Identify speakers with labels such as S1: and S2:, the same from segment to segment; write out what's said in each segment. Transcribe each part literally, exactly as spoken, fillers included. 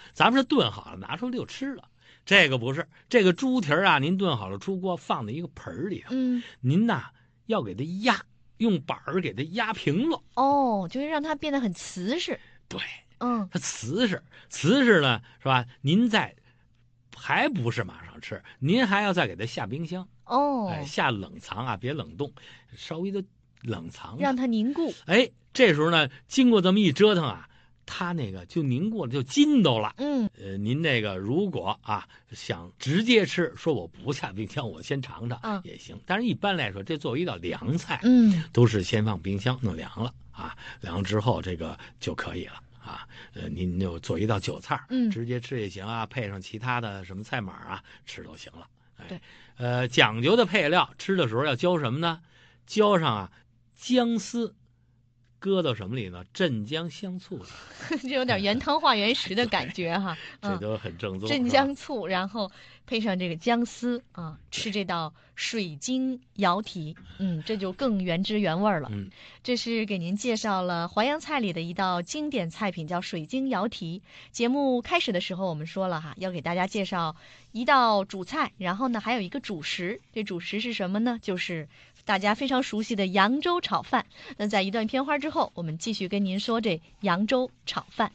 S1: 咱们是炖好了拿出来就吃了。这个不是，这个猪蹄儿啊，您炖好了出锅，放在一个盆里头，
S2: 嗯，
S1: 您呐要给它压，用板儿给它压平了。
S2: 哦，就是让它变得很瓷实。
S1: 对，
S2: 嗯，
S1: 它瓷实，瓷实呢是吧？您再还不是马上吃，您还要再给它下冰箱。
S2: 哦，
S1: 哎，下冷藏啊，别冷冻，稍微的冷藏，
S2: 让它凝固。
S1: 哎，这时候呢，经过这么一折腾啊，它那个就凝固了，就筋道了。
S2: 嗯，
S1: 呃，您那个如果啊想直接吃，说我不下冰箱，我先尝尝、
S2: 嗯、
S1: 也行。但是一般来说，这作为一道凉菜，
S2: 嗯，
S1: 都是先放冰箱弄凉了啊，凉之后这个就可以了。啊，呃，您就做一道酒菜，
S2: 嗯，
S1: 直接吃也行啊，配上其他的什么菜码啊，吃都行了。哎，
S2: 对，
S1: 呃，讲究的配料，吃的时候要浇什么呢？浇上啊姜丝，搁到什么里呢？镇江香醋里，
S2: 这有点原汤化原食的感觉哈。
S1: 这都很正宗。
S2: 镇江醋，然后配上这个姜丝啊，吃这道水晶瑶蹄，嗯，这就更原汁原味了。
S1: 嗯，
S2: 这是给您介绍了淮扬菜里的一道经典菜品，叫水晶瑶蹄。节目开始的时候我们说了哈，要给大家介绍一道主菜，然后呢还有一个主食。这主食是什么呢？就是大家非常熟悉的扬州炒饭。那在一段片花之后，我们继续跟您说这扬州炒饭。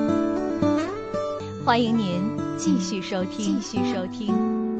S2: 欢迎您继续收听，继续收听。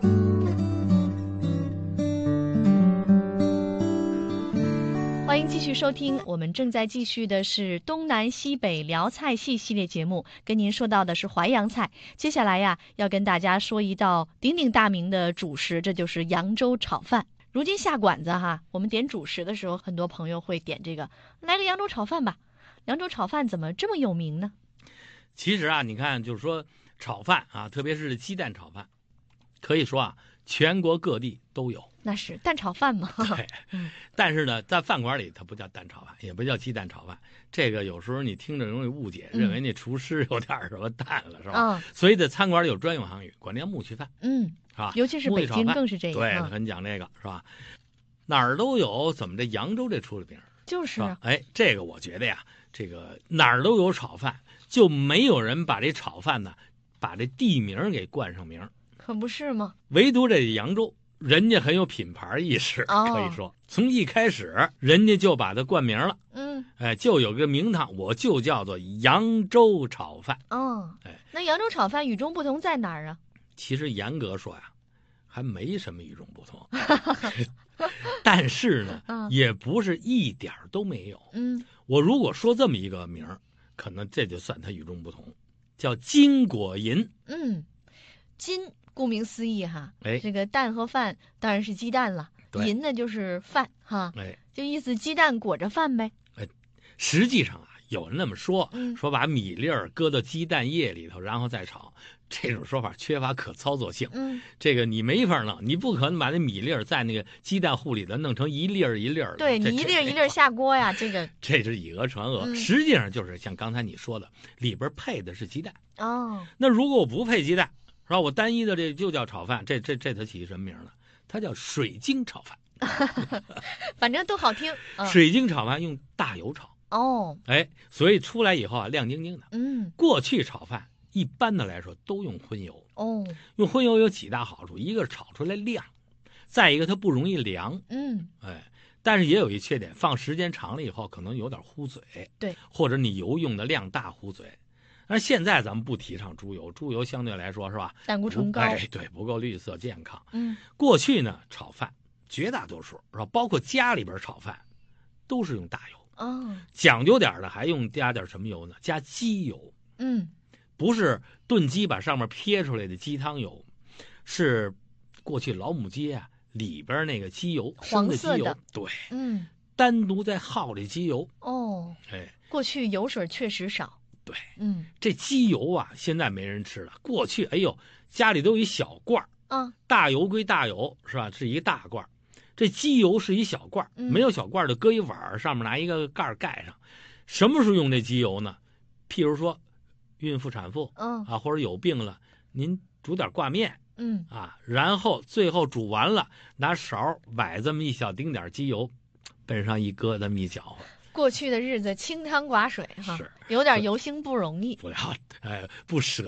S2: 欢迎继续收听，我们正在继续的是东南西北辽菜系系列节目，跟您说到的是淮扬菜。接下来呀，要跟大家说一道鼎鼎大名的主食，这就是扬州炒饭。如今下馆子哈，我们点主食的时候，很多朋友会点这个，来个扬州炒饭吧。扬州炒饭怎么这么有名呢？
S1: 其实啊，你看，就是说炒饭啊，特别是鸡蛋炒饭，可以说啊，全国各地都有。
S2: 那是蛋炒饭嘛。
S1: 对，但是呢，在饭馆里它不叫蛋炒饭，也不叫鸡蛋炒饭。这个有时候你听着容易误解，
S2: 嗯、
S1: 认为那厨师有点什么蛋了，是吧？
S2: 嗯、
S1: 所以在餐馆里有专用行语，管这叫木须饭。
S2: 嗯，
S1: 是吧？
S2: 尤其是北京更是这样。
S1: 对，
S2: 嗯、
S1: 很讲这个，是吧？哪儿都有，怎么这扬州这出了名？
S2: 就是
S1: 啊，哎，这个我觉得呀，这个哪儿都有炒饭，就没有人把这炒饭呢，把这地名给冠上名，
S2: 可不是吗？
S1: 唯独这扬州，人家很有品牌意识，
S2: 哦、
S1: 可以说从一开始人家就把它冠名了。
S2: 嗯，
S1: 哎，就有个名堂，我就叫做扬州炒饭。
S2: 哦，
S1: 哎，
S2: 那扬州炒饭与众不同在哪儿啊？
S1: 其实严格说呀，还没什么与众不同。但是呢、嗯，也不是一点都没有。
S2: 嗯，
S1: 我如果说这么一个名儿，可能这就算它与众不同，叫金果银。
S2: 嗯，金顾名思义哈，
S1: 哎，
S2: 这个蛋和饭当然是鸡蛋了，银呢就是饭哈，
S1: 哎，
S2: 就意思鸡蛋裹着饭呗。
S1: 哎，实际上啊，有人那么说，
S2: 嗯、
S1: 说把米粒儿搁到鸡蛋液里头，然后再炒。这种说法缺乏可操作性，
S2: 嗯，
S1: 这个你没法弄，你不可能把那米粒儿在那个鸡蛋糊里头弄成一粒儿一粒儿的。
S2: 对，你一粒儿一粒儿下锅呀，这个
S1: 这是以讹传讹、
S2: 嗯，
S1: 实际上就是像刚才你说的，里边配的是鸡蛋。
S2: 哦，
S1: 那如果我不配鸡蛋，是吧？我单一的这就叫炒饭，这这这它起什么名了？它叫水晶炒饭。
S2: 反正都好听。
S1: 嗯、水晶炒饭用大油炒。
S2: 哦，
S1: 哎，所以出来以后啊，亮晶晶的。
S2: 嗯，
S1: 过去炒饭一般的来说都用荤油。
S2: 哦，
S1: 用荤油有几大好处，一个是炒出来亮，再一个它不容易凉。
S2: 嗯，
S1: 哎，但是也有一缺点，放时间长了以后可能有点糊嘴。
S2: 对，
S1: 或者你油用的量大糊嘴。但是现在咱们不提倡猪油，猪油相对来说是吧，
S2: 胆固醇高，
S1: 哎，对，不够绿色健康。
S2: 嗯，
S1: 过去呢炒饭绝大多数是吧，包括家里边炒饭都是用大油。
S2: 哦，
S1: 讲究点的还用加点什么油呢？加鸡油。
S2: 嗯，
S1: 不是炖鸡把上面撇出来的鸡汤油，是过去老母鸡啊里边那个鸡油，
S2: 黄色的
S1: 生的鸡油，对，
S2: 嗯，
S1: 单独再耗这鸡油。
S2: 哦，
S1: 哎，
S2: 过去油水确实少。
S1: 对，
S2: 嗯，
S1: 这鸡油啊，现在没人吃了。过去，哎呦，家里都有一小罐儿，
S2: 啊，
S1: 大油归大油，是吧？是一个大罐儿，这鸡油是一小罐儿，
S2: 嗯、
S1: 没有小罐儿的，搁一碗儿，上面拿一个盖儿盖上。什么时候用这鸡油呢？譬如说，孕妇、产妇，
S2: 嗯
S1: 啊，或者有病了，您煮点挂面，
S2: 嗯
S1: 啊，然后最后煮完了，拿勺崴这么一小丁点鸡油，奔上一搁，这么一搅和。
S2: 过去的日子清汤寡水哈，有点油腥不容易。
S1: 不要，哎，不舍。